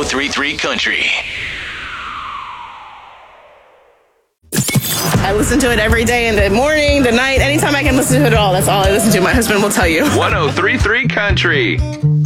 1033 Country. I listen to it every day in the morning, the night, anytime I can listen to it at all. That's all I listen to. My husband will tell you. 1033 Country.